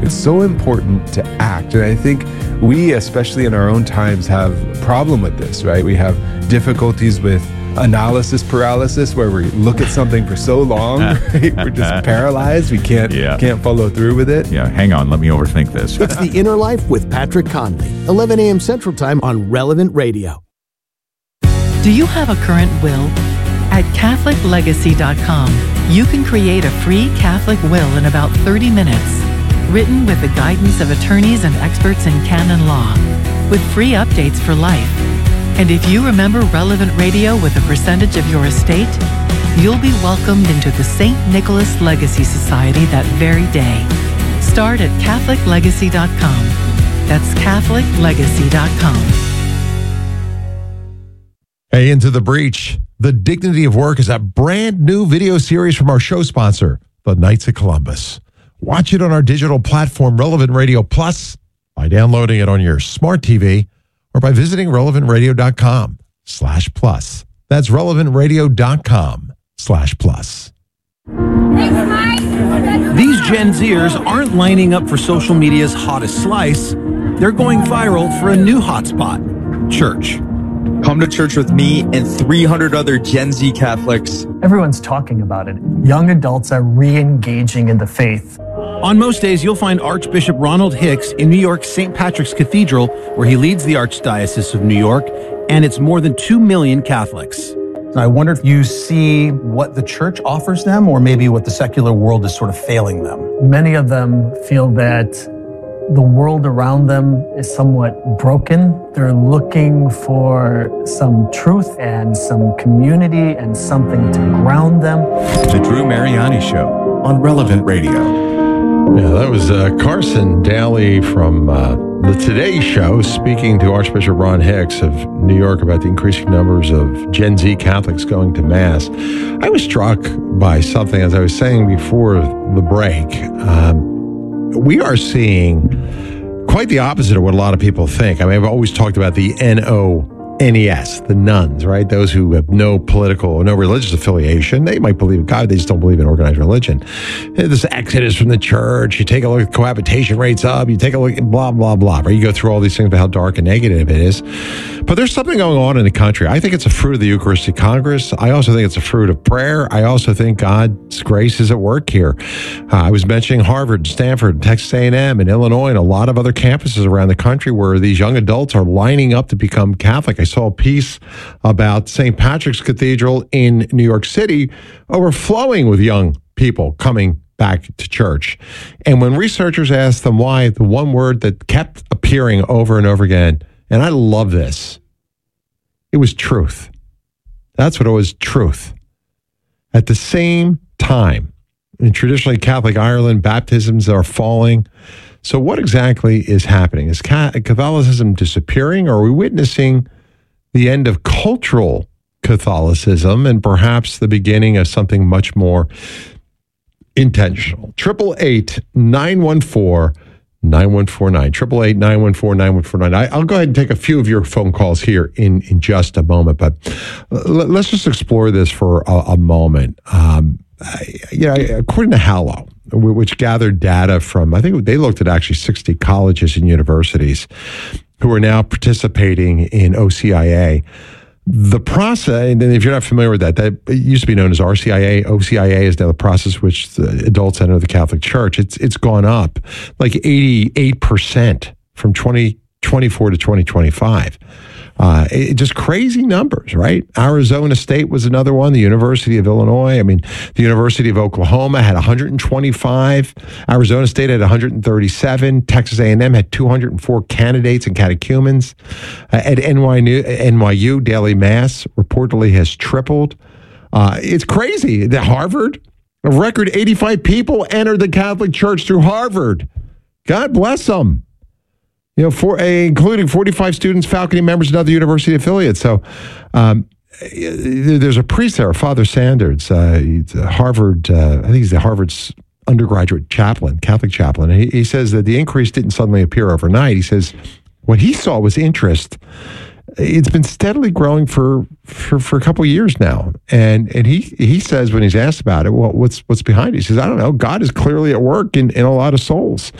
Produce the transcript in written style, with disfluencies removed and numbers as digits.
it's so important to act. And I think we, especially in our own times, have a problem with this, right? We have difficulties with analysis paralysis, where we look at something for so long, right? We're just paralyzed. We can't follow through with it. Yeah, hang on. Let me overthink this. It's The Inner Life with Patrick Conley, 11 a.m. Central Time on Relevant Radio. Do you have a current will? At CatholicLegacy.com, you can create a free Catholic will in about 30 minutes, written with the guidance of attorneys and experts in canon law, with free updates for life. And if you remember Relevant Radio with a percentage of your estate, you'll be welcomed into the St. Nicholas Legacy Society that very day. Start at CatholicLegacy.com. That's CatholicLegacy.com. Hey, Into the Breach. The Dignity of Work is a brand new video series from our show sponsor, the Knights of Columbus. Watch it on our digital platform, Relevant Radio Plus, by downloading it on your smart TV or by visiting relevantradio.com/plus. That's relevantradio.com/plus. These Gen Zers aren't lining up for social media's hottest slice. They're going viral for a new hotspot, church. Come to church with me and 300 other Gen Z Catholics. Everyone's talking about it. Young adults are re-engaging in the faith. On most days, you'll find Archbishop Ronald Hicks in New York's St. Patrick's Cathedral, where he leads the Archdiocese of New York, and it's more than 2 million Catholics. I wonder if you see what the church offers them, or maybe what the secular world is sort of failing them. Many of them feel that the world around them is somewhat broken. They're looking for some truth and some community and something to ground them. The Drew Mariani Show on Relevant Radio. Yeah, that was Carson Daly from the Today Show speaking to Archbishop Ron Hicks of New York about the increasing numbers of Gen Z Catholics going to Mass. I was struck by something, as I was saying before the break. We are seeing quite the opposite of what a lot of people think. I mean, I've always talked about the NONES, the nuns, right? Those who have no political or no religious affiliation. They might believe in God, they just don't believe in organized religion. This exodus from the church, you take a look at cohabitation rates up, you take a look at blah, blah, blah, right? You go through all these things about how dark and negative it is. But there's something going on in the country. I think it's a fruit of the Eucharistic Congress. I also think it's a fruit of prayer. I also think God's grace is at work here. I was mentioning Harvard, Stanford, Texas A&M, and Illinois, and a lot of other campuses around the country where these young adults are lining up to become Catholic. I saw a piece about St. Patrick's Cathedral in New York City overflowing with young people coming back to church. And when researchers asked them why, the one word that kept appearing over and over again, and I love this, it was truth. That's what it was, truth. At the same time, in traditionally Catholic Ireland, baptisms are falling. So what exactly is happening? Is Catholicism disappearing, or are we witnessing the end of cultural Catholicism and perhaps the beginning of something much more intentional? 888-914-9149. 888-914-9149. I'll go ahead and take a few of your phone calls here in just a moment, but let's just explore this for a moment. According to Hallow, which gathered data from, I think they looked at actually 60 colleges and universities who are now participating in OCIA. The process, and if you're not familiar with that used to be known as RCIA. OCIA is now the process which the adults enter the Catholic Church. It's gone up like 88% from 2024 to 2025. Just crazy numbers, right? Arizona State was another one. The University of Illinois. I mean, the University of Oklahoma had 125. Arizona State had 137. Texas A&M had 204 candidates and catechumens. At NYU, daily mass reportedly has tripled. It's crazy. The Harvard, a record 85 people entered the Catholic Church through Harvard. God bless them. Including 45 students, faculty members, and other university affiliates. So there's a priest there, Father Sanders. He's a Harvard, I think he's the Harvard's undergraduate chaplain, Catholic chaplain. He says that the increase didn't suddenly appear overnight. He says what he saw was interest. It's been steadily growing for a couple of years now. And he says when he's asked about it, well, what's behind it? He says, I don't know. God is clearly at work in a lot of souls.